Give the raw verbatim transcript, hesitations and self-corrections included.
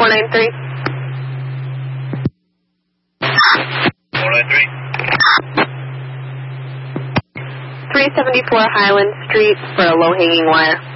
four nine three. four nine three. three seventy-four Highland Street for a low-hanging wire.